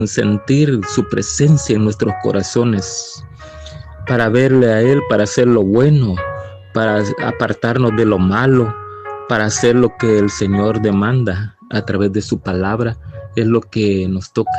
sentir su presencia en nuestros corazones, para verle a Él, para hacer lo bueno, para apartarnos de lo malo, para hacer lo que el Señor demanda a través de su palabra. Es lo que nos toca.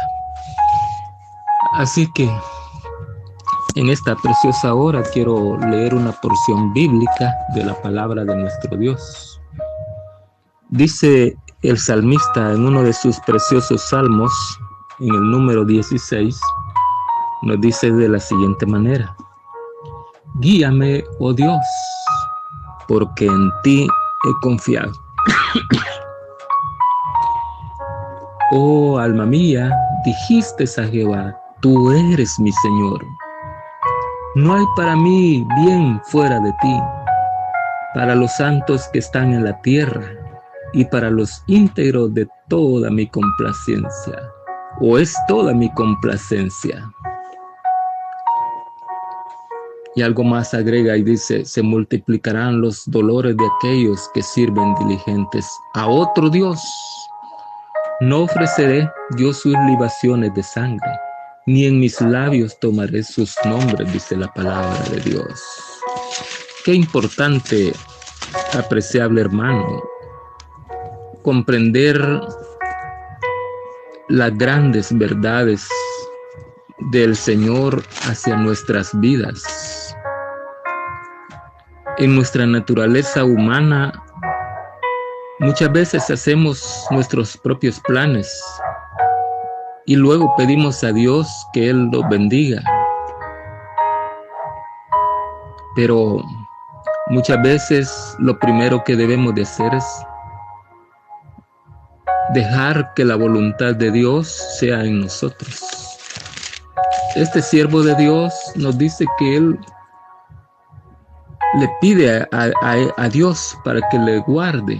Así que en esta preciosa hora quiero leer una porción bíblica de la palabra de nuestro Dios. Dice el salmista en uno de sus preciosos salmos, en el número 16, nos dice de la siguiente manera: guíame, oh Dios, porque en ti he confiado. Oh alma mía, dijiste a Jehová, tú eres mi Señor. No hay para mí bien fuera de ti, para los santos que están en la tierra y para los íntegros de toda mi complacencia, o es toda mi complacencia. Y algo más agrega y dice: se multiplicarán los dolores de aquellos que sirven diligentes a otro Dios. No ofreceré yo sus libaciones de sangre, ni en mis labios tomaré sus nombres, dice la palabra de Dios. Qué importante, apreciable hermano, comprender las grandes verdades del Señor hacia nuestras vidas. En nuestra naturaleza humana, muchas veces hacemos nuestros propios planes y luego pedimos a Dios que Él los bendiga. Pero muchas veces lo primero que debemos de hacer es dejar que la voluntad de Dios sea en nosotros. Este siervo de Dios nos dice que él le pide a Dios para que le guarde,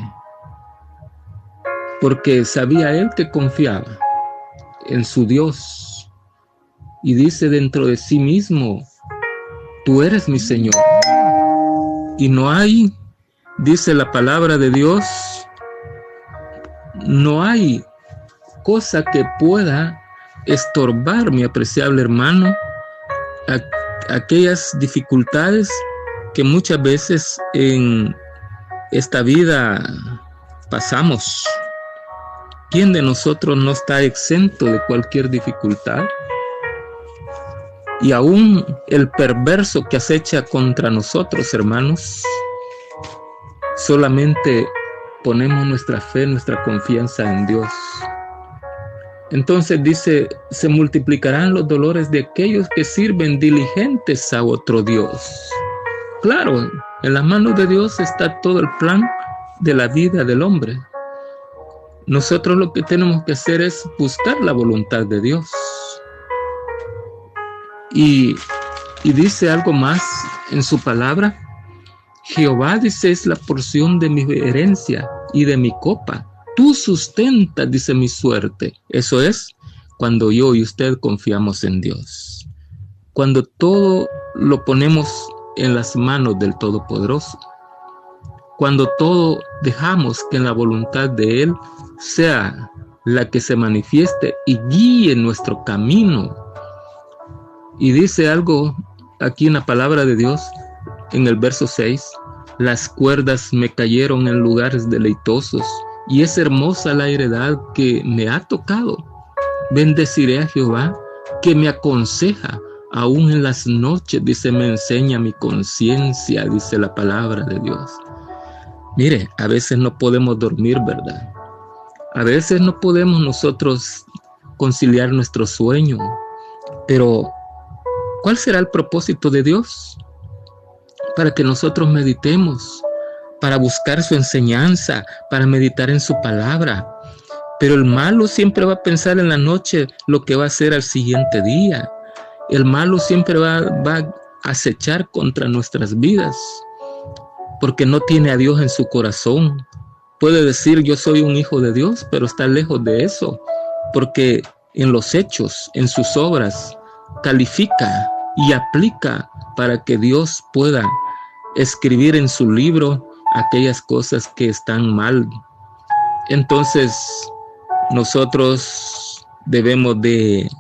porque sabía él que confiaba en su Dios, y dice dentro de sí mismo: tú eres mi Señor. Y no hay, dice la palabra de Dios, no hay cosa que pueda estorbar, mi apreciable hermano, aquellas dificultades que muchas veces en esta vida pasamos. ¿Quién de nosotros no está exento de cualquier dificultad? Y aún el perverso que acecha contra nosotros, hermanos, solamente ponemos nuestra fe, nuestra confianza en Dios. Entonces dice: se multiplicarán los dolores de aquellos que sirven diligentes a otro Dios. Claro, en las manos de Dios está todo el plan de la vida del hombre. Nosotros lo que tenemos que hacer es buscar la voluntad de Dios. Y dice algo más en su palabra: Jehová, dice, es la porción de mi herencia y de mi copa. Tú sustentas, dice, mi suerte. Eso es cuando yo y usted confiamos en Dios. Cuando todo lo ponemos en las manos del Todopoderoso. Cuando todo dejamos que la voluntad de Él sea la que se manifieste y guíe nuestro camino. Y dice algo aquí en la palabra de Dios, en el verso 6, las cuerdas me cayeron en lugares deleitosos, y es hermosa la heredad que me ha tocado. Bendeciré a Jehová, que me aconseja, aún en las noches, dice, me enseña mi conciencia, dice la palabra de Dios. Mire, a veces no podemos dormir, ¿verdad? A veces no podemos nosotros conciliar nuestro sueño, pero ¿cuál será el propósito de Dios? Para que nosotros meditemos, para buscar su enseñanza, para meditar en su palabra. Pero el malo siempre va a pensar en la noche lo que va a hacer al siguiente día. El malo siempre va a acechar contra nuestras vidas, porque no tiene a Dios en su corazón. Puede decir: yo soy un hijo de Dios, pero está lejos de eso, porque en los hechos, en sus obras, califica y aplica para que Dios pueda escribir en su libro aquellas cosas que están mal. Entonces nosotros debemos de